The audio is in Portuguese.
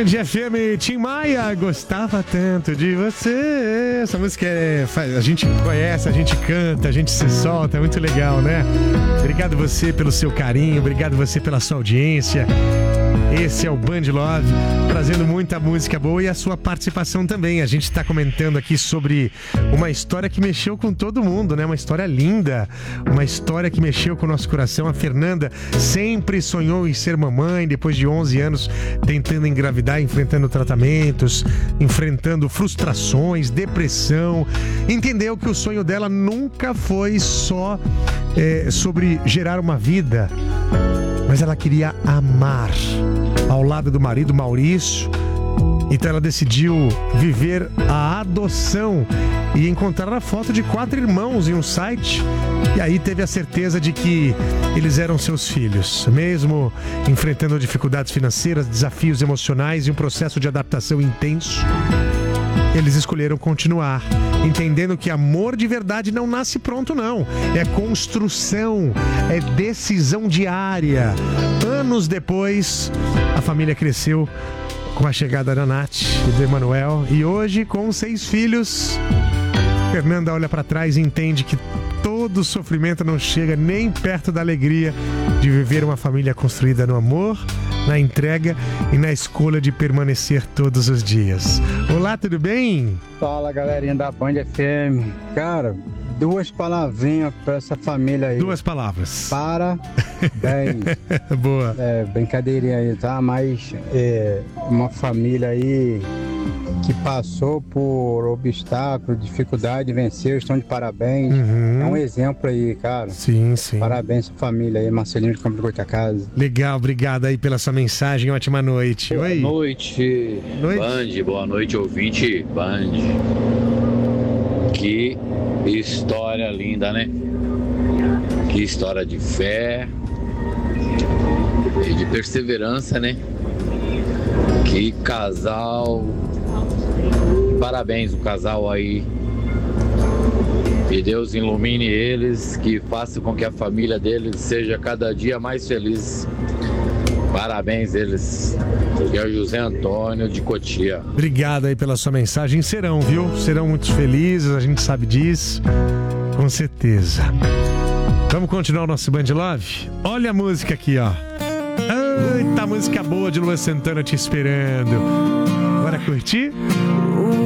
Band FM, Tim Maia, gostava tanto de você. Essa música a gente conhece, a gente canta, a gente se solta, é muito legal, né? Obrigado você pelo seu carinho, obrigado você pela sua audiência. Esse é o Band Love, trazendo muita música boa e a sua participação também. A gente está comentando aqui sobre uma história que mexeu com todo mundo, né? Uma história linda, uma história que mexeu com o nosso coração. A Fernanda sempre sonhou em ser mamãe, depois de 11 anos tentando engravidar, enfrentando tratamentos, enfrentando frustrações, depressão. Entendeu que o sonho dela nunca foi só sobre gerar uma vida, mas ela queria amar ao lado do marido Maurício. Então ela decidiu viver a adoção e encontrar a foto de 4 irmãos em um site. E aí teve a certeza de que eles eram seus filhos. Mesmo enfrentando dificuldades financeiras, desafios emocionais e um processo de adaptação intenso, eles escolheram continuar, entendendo que amor de verdade não nasce pronto, não. É construção, é decisão diária. Anos depois, a família cresceu com a chegada da Nath e do Emanuel. E hoje, com 6 filhos, Fernanda olha para trás e entende que todo sofrimento não chega nem perto da alegria de viver uma família construída no amor, na entrega e na escolha de permanecer todos os dias. Olá, tudo bem? Fala, galerinha da Band FM. Cara, 2 palavrinhas pra essa família aí. 2 palavras. Parabéns. Boa. Brincadeirinha aí, tá? Mas uma família aí que passou por obstáculos, dificuldade, venceu, estão de parabéns. É um exemplo aí, cara. Sim, sim. Parabéns à família aí, Marcelinho de Campo de Goitacazes. Legal, obrigado aí pela sua mensagem, ótima noite. Boa Oi. noite, Band, boa noite, ouvinte Band. Que história linda, né? Que história de fé e de perseverança, né? Que casal. Parabéns o casal aí. Que Deus ilumine eles, que faça com que a família deles seja cada dia mais feliz. Parabéns eles. Que é o José Antônio de Cotia. Obrigado aí pela sua mensagem. Serão, viu? Serão muito felizes, a gente sabe disso. Com certeza. Vamos continuar o nosso Band Love? Olha a música aqui, ó. Eita, música boa de Luan Santana te esperando. Bora curtir?